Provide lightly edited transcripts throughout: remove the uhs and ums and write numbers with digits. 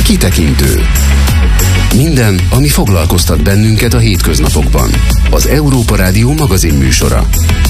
Kitekintő. Minden, ami foglalkoztat bennünket a hétköznapokban. Az Európa Rádió magazin műsora.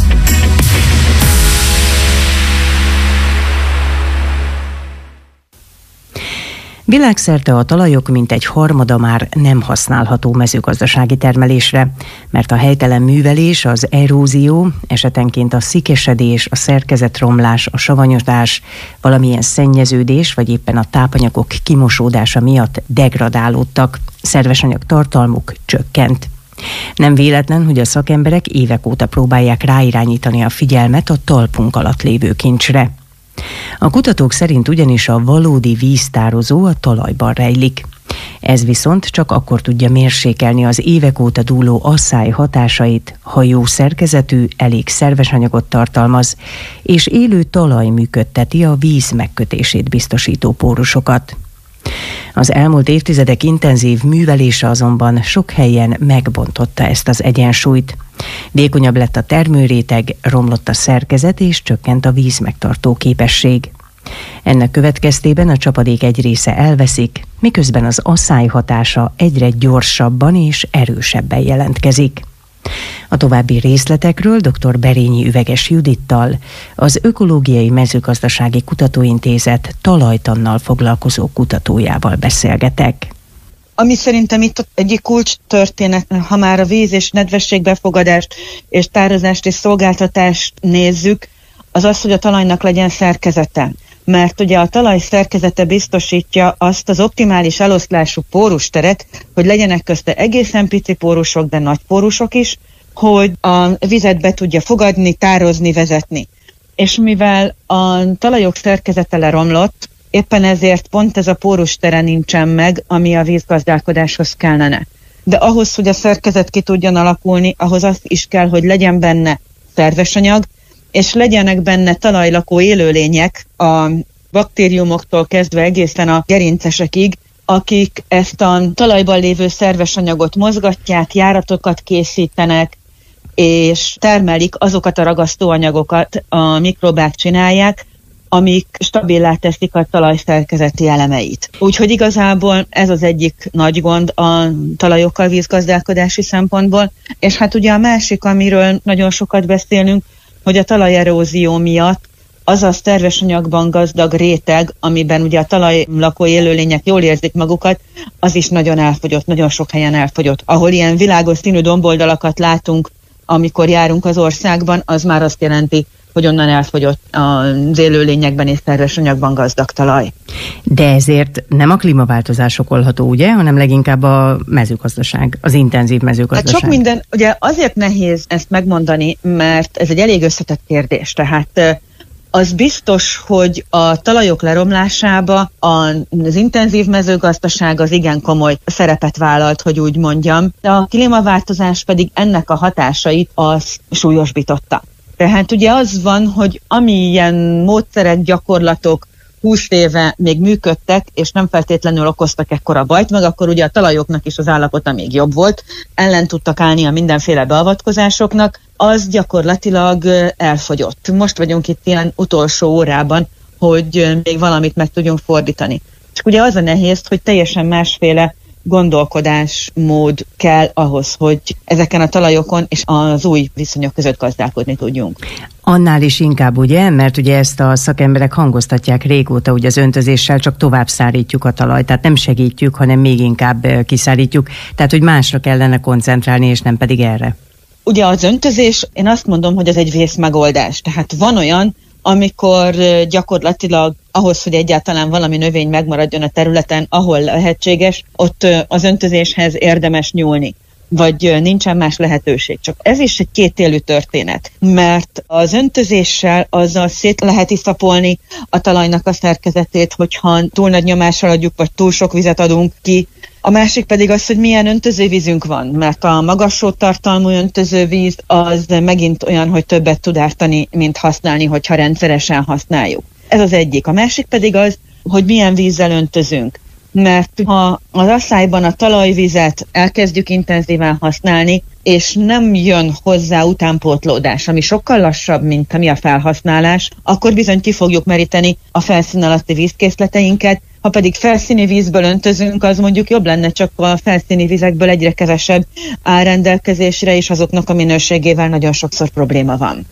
Világszerte a talajok mintegy harmada már nem használható mezőgazdasági termelésre, mert a helytelen művelés, az erózió, esetenként a szikesedés, a szerkezetromlás, a savanyodás, valamilyen szennyeződés vagy éppen a tápanyagok kimosódása miatt degradálódtak, szervesanyag tartalmuk csökkent. Nem véletlen, hogy a szakemberek évek óta próbálják ráirányítani a figyelmet a talpunk alatt lévő kincsre. A kutatók szerint ugyanis a valódi víztározó a talajban rejlik. Ez viszont csak akkor tudja mérsékelni az évek óta dúló asszály hatásait, ha jó szerkezetű, elég szerves anyagot tartalmaz, és élő talaj működteti a víz megkötését biztosító pórusokat. Az elmúlt évtizedek intenzív művelése azonban sok helyen megbontotta ezt az egyensúlyt. Vékonyabb lett a termőréteg, romlott a szerkezet és csökkent a vízmegtartó képesség. Ennek következtében a csapadék egy része elveszik, miközben az asszály hatása egyre gyorsabban és erősebben jelentkezik. A további részletekről dr. Berényi Üveges Judittal, az Ökológiai Mezőgazdasági Kutatóintézet talajtannal foglalkozó kutatójával beszélgetek. Ami szerintem itt egyik kulcs történet, ha már a víz és nedvességbefogadást és tározást és szolgáltatást nézzük, az az, hogy a talajnak legyen szerkezete. Mert ugye a talaj szerkezete biztosítja azt az optimális eloszlású pórusteret, hogy legyenek közte egészen pici pórusok, de nagy pórusok is, hogy a vizet be tudja fogadni, tározni, vezetni. És mivel a talajok szerkezete leromlott, éppen ezért pont ez a pórustere nincsen meg, ami a vízgazdálkodáshoz kellene. De ahhoz, hogy a szerkezet ki tudjon alakulni, ahhoz az is kell, hogy legyen benne szerves anyag, és legyenek benne talajlakó élőlények, a baktériumoktól kezdve egészen a gerincesekig, akik ezt a talajban lévő szerves anyagot mozgatják, járatokat készítenek, és termelik azokat a ragasztóanyagokat, a mikrobák csinálják, amik stabilá teszik a talaj szerkezeti elemeit. Úgyhogy igazából ez az egyik nagy gond a talajokkal vízgazdálkodási szempontból, és hát ugye a másik, amiről nagyon sokat beszélünk, hogy a talajerózió miatt az a szerves anyagban gazdag réteg, amiben ugye a talajlakó élőlények jól érzik magukat, az is nagyon elfogyott, nagyon sok helyen elfogyott. Ahol ilyen világos színű domboldalakat látunk, amikor járunk az országban, az már azt jelenti, hogy onnan elfogyott az élőlényekben és szerves anyagban gazdag talaj. De ezért nem a klímaváltozás okolható, ugye, hanem leginkább a mezőgazdaság, az intenzív mezőgazdaság. Hát sok minden, ugye azért nehéz ezt megmondani, mert ez egy elég összetett kérdés. Tehát az biztos, hogy a talajok leromlásába az intenzív mezőgazdaság az igen komoly szerepet vállalt, hogy úgy mondjam, de a klímaváltozás pedig ennek a hatásait az súlyosbította. Tehát ugye az van, hogy amilyen módszerek, gyakorlatok 20 éve még működtek, és nem feltétlenül okoztak ekkora bajt, meg akkor ugye a talajoknak is az állapota még jobb volt, ellen tudtak állni a mindenféle beavatkozásoknak, az gyakorlatilag elfogyott. Most vagyunk itt ilyen utolsó órában, hogy még valamit meg tudjunk fordítani. Csak ugye az a nehéz, hogy teljesen másféle gondolkodásmód kell ahhoz, hogy ezeken a talajokon és az új viszonyok között gazdálkodni tudjunk. Annál is inkább, ugye, mert ugye ezt a szakemberek hangoztatják régóta, hogy az öntözéssel csak tovább szárítjuk a talajt, tehát nem segítjük, hanem még inkább kiszárítjuk, tehát hogy másra kellene koncentrálni, és nem pedig erre. Ugye az öntözés, én azt mondom, hogy ez egy vészmegoldás, tehát van olyan, amikor gyakorlatilag ahhoz, hogy egyáltalán valami növény megmaradjon a területen, ahol lehetséges, ott az öntözéshez érdemes nyúlni, vagy nincsen más lehetőség. Csak ez is egy kétélű történet, mert az öntözéssel azzal szét lehet iszapolni a talajnak a szerkezetét, hogyha túl nagy nyomással adjuk, vagy túl sok vizet adunk ki. A másik pedig az, hogy milyen öntözővízünk van, mert a magas sótartalmú öntözővíz az megint olyan, hogy többet tud ártani, mint használni, hogyha rendszeresen használjuk. Ez az egyik. A másik pedig az, hogy milyen vízzel öntözünk. Mert ha az asszályban a talajvizet elkezdjük intenzíven használni, és nem jön hozzá utánpótlódás, ami sokkal lassabb, mint ami a felhasználás, akkor bizony ki fogjuk meríteni a felszín alatti vízkészleteinket, Ha pedig felszíni vízből öntözünk, az mondjuk jobb lenne, csak a felszíni vizekből egyre kevesebb áll rendelkezésre, és azoknak a minőségével nagyon sokszor probléma van.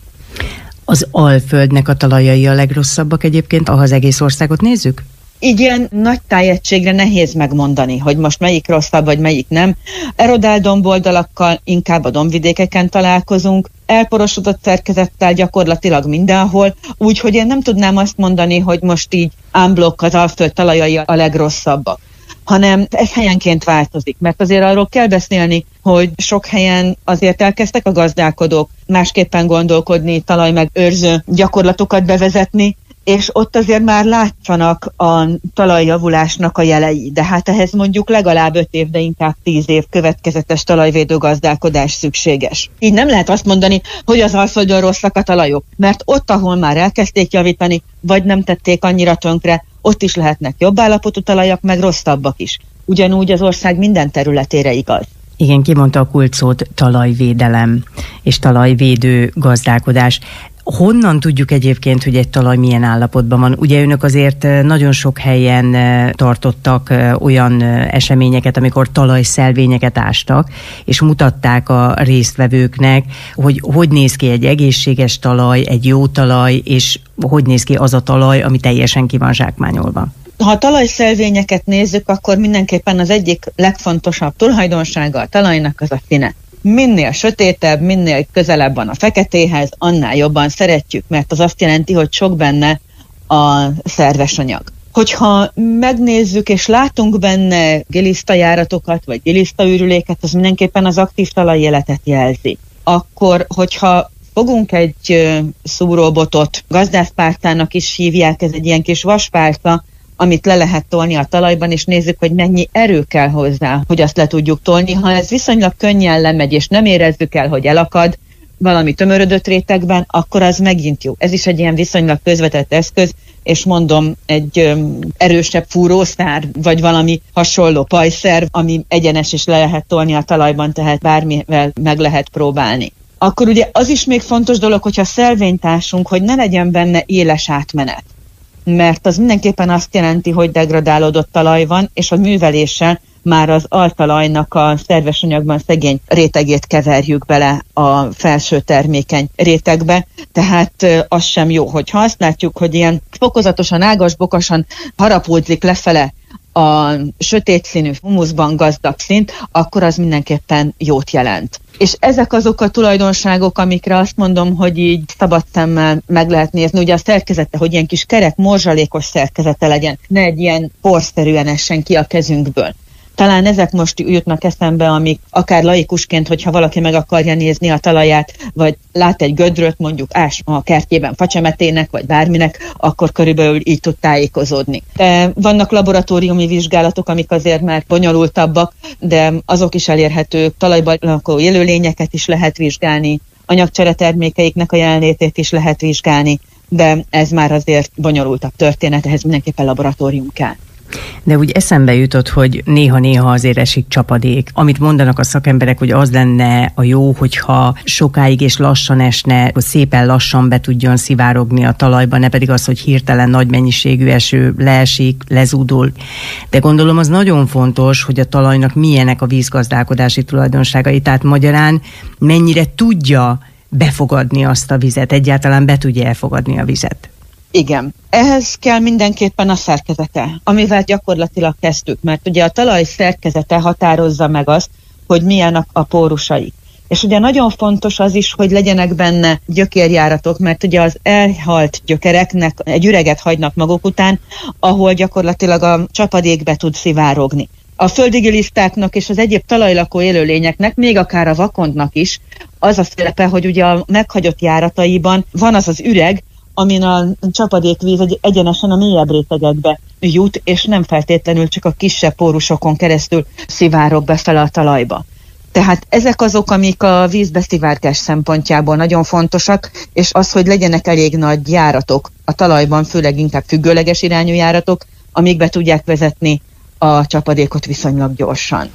Az Alföldnek a talajai a legrosszabbak egyébként, ha az egész országot nézzük? Így ilyen nagy tájegységre nehéz megmondani, hogy most melyik rosszabb, vagy melyik nem. Erodált domboldalakkal inkább a dombvidékeken találkozunk, elporosodott szerkezettel gyakorlatilag mindenhol, úgyhogy én nem tudnám azt mondani, hogy most így unblock az Alföld talajai a legrosszabbak, hanem ez helyenként változik, mert azért arról kell beszélni, hogy sok helyen azért elkezdtek a gazdálkodók másképpen gondolkodni, talajmegőrző gyakorlatokat bevezetni, és ott azért már látszanak a talajjavulásnak a jelei, de hát ehhez mondjuk legalább 5 év, de inkább 10 év következetes talajvédő gazdálkodás szükséges. Így nem lehet azt mondani, hogy az Alföldön rosszak a talajok, mert ott, ahol már elkezdték javítani, vagy nem tették annyira tönkre, ott is lehetnek jobb állapotú talajak, meg rosszabbak is. Ugyanúgy az ország minden területére igaz. Igen, kimondta a kulcsszót, talajvédelem és talajvédő gazdálkodás. Honnan tudjuk egyébként, hogy egy talaj milyen állapotban van? Ugye önök azért nagyon sok helyen tartottak olyan eseményeket, amikor talajszelvényeket ástak, és mutatták a résztvevőknek, hogy néz ki egy egészséges talaj, egy jó talaj, és hogy néz ki az a talaj, ami teljesen ki van zsákmányolva. Ha a talajszelvényeket nézzük, akkor mindenképpen az egyik legfontosabb tulajdonsága a talajnak az a színe. Minél sötétebb, minél közelebb van a feketéhez, annál jobban szeretjük, mert az azt jelenti, hogy sok benne a szerves anyag. Hogyha megnézzük és látunk benne gilisztajáratokat, vagy gilisztaürüléket, az mindenképpen az aktív talajéletet jelzi. Akkor, hogyha fogunk egy szúróbotot, gazdászpálcának is hívják, ez egy ilyen kis vaspálca, amit le lehet tolni a talajban, és nézzük, hogy mennyi erő kell hozzá, hogy azt le tudjuk tolni. Ha ez viszonylag könnyen lemegy, és nem érezzük el, hogy elakad valami tömörödött rétegben, akkor az megint jó. Ez is egy ilyen viszonylag közvetett eszköz, és mondom, egy erősebb fúrószár, vagy valami hasonló pajszer, ami egyenes és le lehet tolni a talajban, tehát bármivel meg lehet próbálni. Akkor ugye az is még fontos dolog, hogyha szelvényt ásunk, hogy ne legyen benne éles átmenet. Mert az mindenképpen azt jelenti, hogy degradálódott talaj van, és a műveléssel már az altalajnak a szerves anyagban szegény rétegét keverjük bele a felső termékeny rétegbe, tehát az sem jó, hogyha azt látjuk, hogy ilyen fokozatosan, ágas-bokasan harapódzik lefele a sötét színű humuszban gazdag szint, akkor az mindenképpen jót jelent. És ezek azok a tulajdonságok, amikre azt mondom, hogy így szabad szemmel meg lehet nézni. Ugye a szerkezete, hogy ilyen kis kerek, morzsalékos szerkezete legyen, ne egy ilyen porszerűen essen ki a kezünkből. Talán ezek most jutnak eszembe, amik akár laikusként, hogyha valaki meg akarja nézni a talaját, vagy lát egy gödröt, mondjuk ás a kertjében facsemetének, vagy bárminek, akkor körülbelül így tud tájékozódni. De vannak laboratóriumi vizsgálatok, amik azért már bonyolultabbak, de azok is elérhetők, talajban lakó élőlényeket is lehet vizsgálni, anyagcsere termékeiknek a jelenlétét is lehet vizsgálni, de ez már azért bonyolultabb történet, ehhez mindenképpen laboratórium kell. De úgy eszembe jutott, hogy néha-néha azért esik csapadék. Amit mondanak a szakemberek, hogy az lenne a jó, hogyha sokáig és lassan esne, hogy szépen lassan be tudjon szivárogni a talajba, ne pedig az, hogy hirtelen nagy mennyiségű eső leesik, lezúdul. De gondolom az nagyon fontos, hogy a talajnak milyenek a vízgazdálkodási tulajdonságai, tehát magyarán mennyire tudja befogadni azt a vizet, egyáltalán be tudja elfogadni a vizet. Igen. Ehhez kell mindenképpen a szerkezete, amivel gyakorlatilag kezdtük, mert ugye a talaj szerkezete határozza meg azt, hogy milyenek a pórusai. És ugye nagyon fontos az is, hogy legyenek benne gyökérjáratok, mert ugye az elhalt gyökereknek egy üreget hagynak maguk után, ahol gyakorlatilag a csapadék be tud szivárogni. A földi gilisztáknak és az egyéb talajlakó élőlényeknek, még akár a vakondnak is, az a szerepe, hogy ugye a meghagyott járataiban van az az üreg, amin a csapadékvíz egyenesen a mélyebb rétegekbe jut, és nem feltétlenül csak a kisebb pórusokon keresztül szivárog befele a talajba. Tehát ezek azok, amik a vízbeszivárgás szempontjából nagyon fontosak, és az, hogy legyenek elég nagy járatok a talajban, főleg inkább függőleges irányú járatok, amik be tudják vezetni a csapadékot viszonylag gyorsan.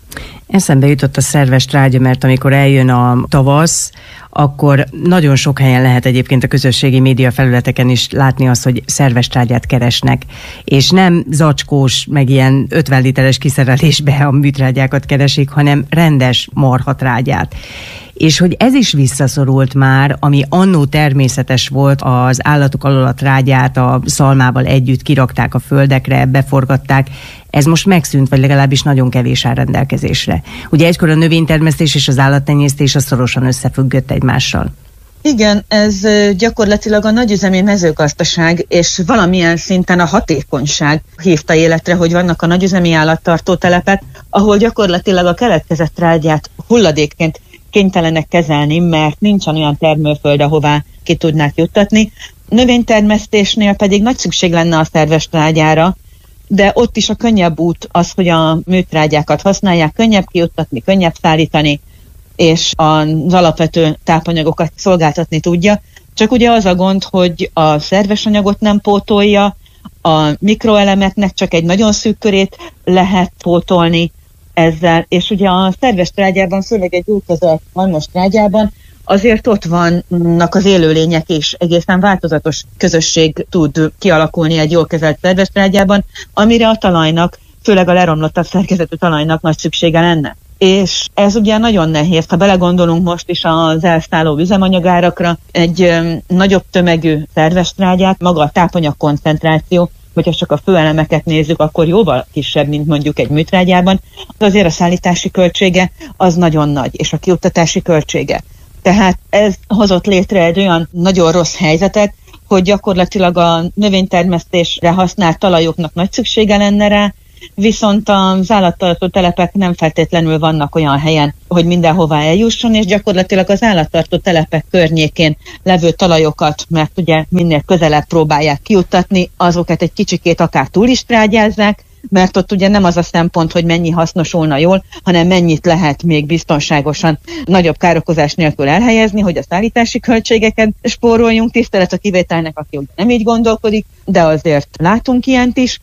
Eszembe jutott a szerves trágya, mert amikor eljön a tavasz, akkor nagyon sok helyen lehet egyébként a közösségi média felületeken is látni azt, hogy szerves trágyát keresnek, és nem zacskós, meg ilyen 50 literes kiszerelésbe a műtrágyákat keresik, hanem rendes marhatrágyát. És hogy ez is visszaszorult már, ami annó természetes volt, az állatok alól a trágyát a szalmával együtt kirakták a földekre, beforgatták, ez most megszűnt, vagy legalábbis nagyon kevés áll rendelkezésre. Ugye egykor a növénytermesztés és az állattenyésztés az szorosan összefüggött egymással. Igen, ez gyakorlatilag a nagyüzemi mezőgazdaság és valamilyen szinten a hatékonyság hívta életre, hogy vannak a nagyüzemi állattartótelepek, ahol gyakorlatilag a keletkezett trágyát hulladékként kénytelenek kezelni, mert nincsen olyan termőföld, ahová ki tudnák juttatni. Növénytermesztésnél pedig nagy szükség lenne a szerves trágyára, de ott is a könnyebb út az, hogy a műtrágyákat használják, könnyebb kijuttatni, könnyebb szállítani, és az alapvető tápanyagokat szolgáltatni tudja. Csak ugye az a gond, hogy a szerves anyagot nem pótolja, a mikroelemeknek csak egy nagyon szűk körét lehet pótolni ezzel, és ugye a szerves trágyában, főleg egy jól kezelt malmos trágyában azért ott vannak az élőlények is, egészen változatos közösség tud kialakulni egy jól kezelt szerves trágyában, amire a talajnak, főleg a leromlottabb szerkezetű talajnak nagy szüksége lenne. És ez ugye nagyon nehéz, ha belegondolunk most is az elszálló üzemanyagárakra, egy nagyobb tömegű szerves trágyát, maga a tápanyag koncentráció, hogyha csak a főelemeket nézzük, akkor jóval kisebb, mint mondjuk egy műtrágyában, azért a szállítási költsége az nagyon nagy, és a kiuttatási költsége. Tehát ez hozott létre egy olyan nagyon rossz helyzetet, hogy gyakorlatilag a növénytermesztésre használt talajoknak nagy szüksége lenne rá, viszont az állattartó telepek nem feltétlenül vannak olyan helyen, hogy mindenhová eljusson, és gyakorlatilag az állattartó telepek környékén levő talajokat, mert ugye minél közelebb próbálják kijuttatni, azokat egy kicsikét akár túl is trágyázzák, mert ott ugye nem az a szempont, hogy mennyi hasznosulna jól, hanem mennyit lehet még biztonságosan nagyobb károkozás nélkül elhelyezni, hogy a szállítási költségeket spóroljunk, tisztelet a kivételnek, aki ugye nem így gondolkodik, de azért látunk ilyent is,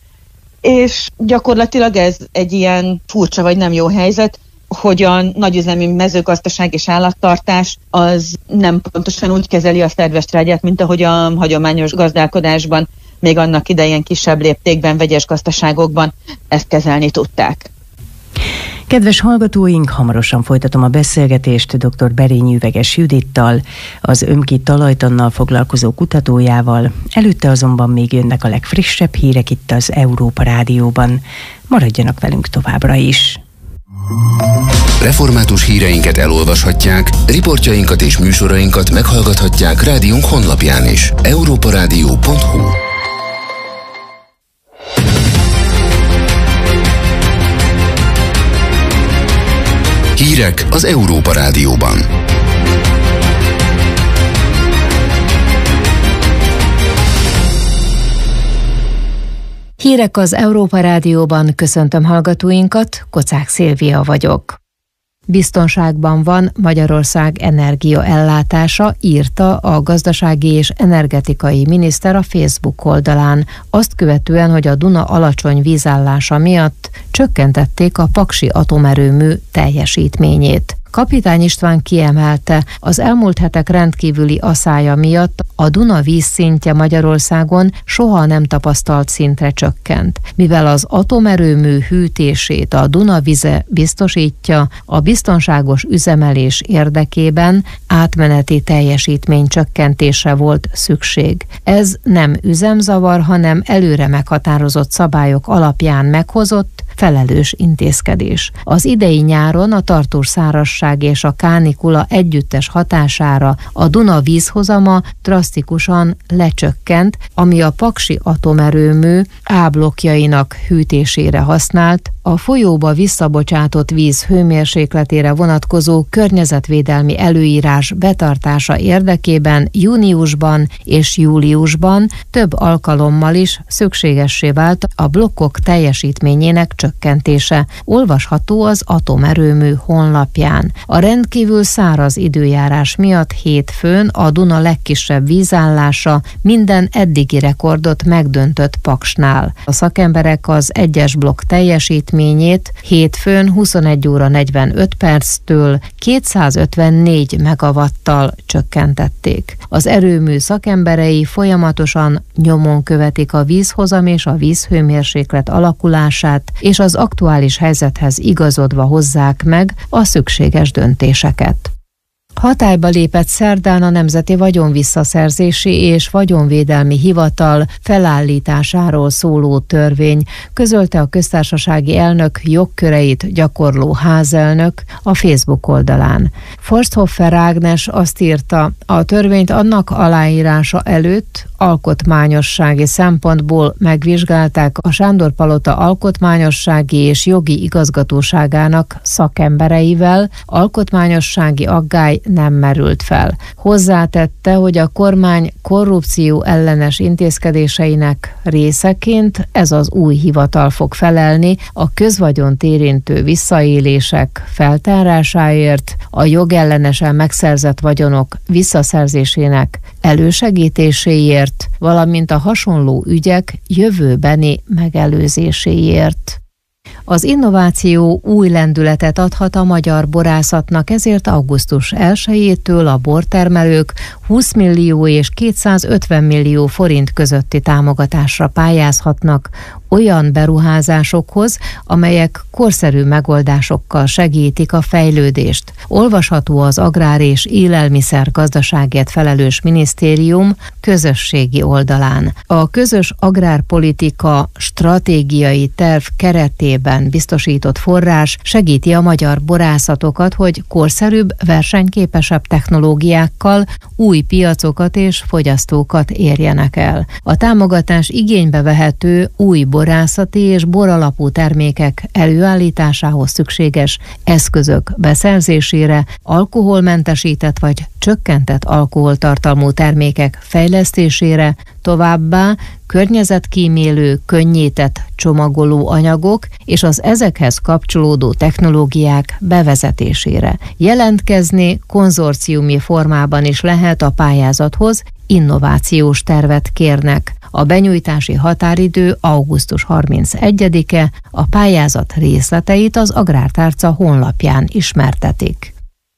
és gyakorlatilag ez egy ilyen furcsa vagy nem jó helyzet, hogy a nagyüzemi mezőgazdaság és állattartás az nem pontosan úgy kezeli a szerves trágyát, mint ahogy a hagyományos gazdálkodásban, még annak idején kisebb léptékben, vegyes gazdaságokban ezt kezelni tudták. Kedves hallgatóink, hamarosan folytatom a beszélgetést dr. Berényi Üveges Judittal, az ÖMKI talajtannal foglalkozó kutatójával. Előtte azonban még jönnek a legfrissebb hírek itt az Európa Rádióban. Maradjanak velünk továbbra is. Református híreinket elolvashatják, riportjainkat és műsorainkat meghallgathatják rádiónk honlapján is. europaradio.hu. Hírek az Európa Rádióban. Hírek az Európa Rádióban, köszöntöm hallgatóinkat, Kocák Szilvia vagyok. Biztonságban van Magyarország energiaellátása, írta a gazdasági és energetikai miniszter a Facebook oldalán, azt követően, hogy a Duna alacsony vízállása miatt csökkentették a paksi atomerőmű teljesítményét. Kapitány István kiemelte, az elmúlt hetek rendkívüli aszája miatt a Duna vízszintje Magyarországon soha nem tapasztalt szintre csökkent. Mivel az atomerőmű hűtését a Duna vize biztosítja, a biztonságos üzemelés érdekében átmeneti teljesítmény csökkentésre volt szükség. Ez nem üzemzavar, hanem előre meghatározott szabályok alapján meghozott, felelős intézkedés. Az idei nyáron a tartós szárazság és a kánikula együttes hatására a Duna vízhozama drasztikusan lecsökkent, ami a paksi atomerőmű A blokkjainak hűtésére használt, a folyóba visszabocsátott víz hőmérsékletére vonatkozó környezetvédelmi előírás betartása érdekében júniusban és júliusban több alkalommal is szükségessé vált a blokkok teljesítményének csökkentése. csökkentése. Olvasható az atomerőmű honlapján. A rendkívül száraz időjárás miatt hétfőn a Duna legkisebb vízállása minden eddigi rekordot megdöntött Paksnál. A szakemberek az 1-es blokk teljesítményét hétfőn 21 óra 45 perctől 254 megawattal csökkentették. Az erőmű szakemberei folyamatosan nyomon követik a vízhozam és a vízhőmérséklet alakulását, és az aktuális helyzethez igazodva hozzák meg a szükséges döntéseket. Hatályba lépett szerdán a Nemzeti Vagyonvisszaszerzési és Vagyonvédelmi Hivatal felállításáról szóló törvény, közölte a köztársasági elnök jogköreit gyakorló házelnök a Facebook oldalán. Forsthoffer Ágnes azt írta, a törvényt annak aláírása előtt alkotmányossági szempontból megvizsgálták a Sándor-palota alkotmányossági és jogi igazgatóságának szakembereivel, alkotmányossági aggály nem merült fel. Hozzátette, hogy a kormány korrupció ellenes intézkedéseinek részeként ez az új hivatal fog felelni a közvagyont érintő visszaélések feltárásáért, a jogellenesen megszerzett vagyonok visszaszerzésének elősegítéséért, valamint a hasonló ügyek jövőbeni megelőzéséért. Az innováció új lendületet adhat a magyar borászatnak, ezért augusztus 1-től a bortermelők 20 millió és 250 millió forint közötti támogatásra pályázhatnak olyan beruházásokhoz, amelyek korszerű megoldásokkal segítik a fejlődést. Olvasható az Agrár és Élelmiszer Gazdaságért felelős minisztérium közösségi oldalán. A közös agrárpolitika stratégiai terv keretében biztosított forrás segíti a magyar borászatokat, hogy korszerűbb, versenyképesebb technológiákkal új piacokat és fogyasztókat érjenek el. A támogatás igénybe vehető új borászati és boralapú termékek előállításához szükséges eszközök beszerzésére, alkoholmentesített vagy csökkentett alkoholtartalmú termékek fejlesztésére, továbbá környezetkímélő, könnyített csomagoló anyagok és az ezekhez kapcsolódó technológiák bevezetésére. Jelentkezni konzorciumi formában is lehet a pályázathoz, innovációs tervet kérnek. A benyújtási határidő augusztus 31-e, a pályázat részleteit az Agrártárca honlapján ismertetik.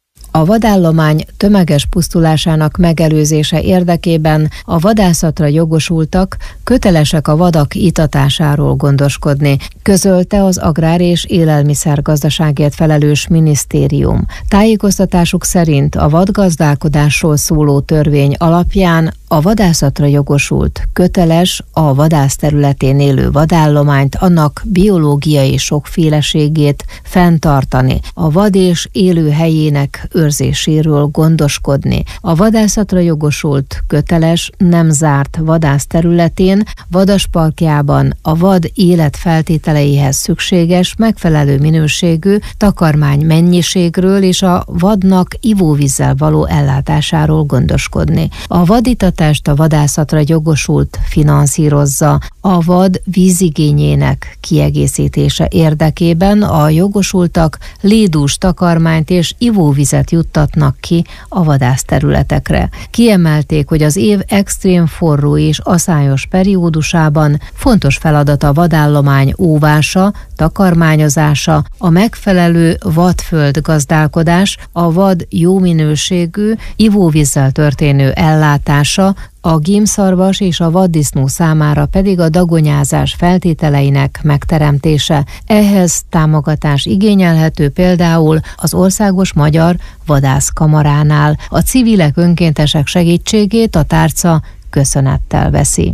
A vadállomány tömeges pusztulásának megelőzése érdekében a vadászatra jogosultak kötelesek a vadak itatásáról gondoskodni, közölte az Agrár és Élelmiszer Gazdaságért felelős minisztérium. Tájékoztatásuk szerint a vadgazdálkodásról szóló törvény alapján a vadászatra jogosult köteles a vadász területén élő vadállományt, annak biológiai sokféleségét fenntartani, a vad és élőhelyének őrzéséről gondoskodni. A vadászatra jogosult köteles nem zárt vadász területén, vadasparkjában a vad életfeltételeihez szükséges, megfelelő minőségű takarmány mennyiségről és a vadnak ivóvízzel való ellátásáról gondoskodni. A vaditatást a vadászatra jogosult finanszírozza. A vad vízigényének kiegészítése érdekében a jogosultak lédús takarmányt és ivóvizet juttatnak ki a vadászterületekre. Kiemelték, hogy az év extrém forró és aszályos periódusában fontos feladat a vadállomány óvása, takarmányozása, a megfelelő vadföld gazdálkodás, a vad jó minőségű, ivóvízzel történő ellátása, a gímszarvas és a vaddisznó számára pedig a dagonyázás feltételeinek megteremtése. Ehhez támogatás igényelhető például az Országos Magyar Vadászkamaránál. A civilek, önkéntesek segítségét a tárca köszönettel veszi.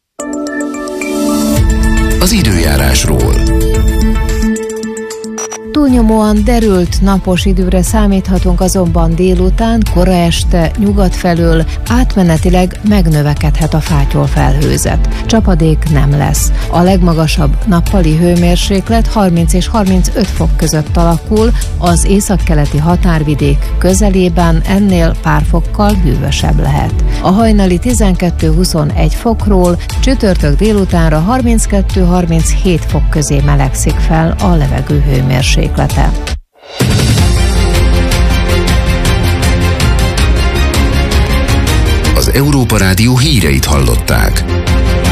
Az időjárásról. Túlnyomóan derült napos időre számíthatunk, azonban délután, kora este nyugat felől átmenetileg megnövekedhet a fátyolfelhőzet. Csapadék nem lesz. A legmagasabb nappali hőmérséklet 30 és 35 fok között alakul, az északkeleti határvidék közelében ennél pár fokkal hűvösebb lehet. A hajnali 12-21 fokról csütörtök délutánra 32-37 fok közé melegszik fel a levegő hőmérséklete. Az Európa Rádió híreit hallották.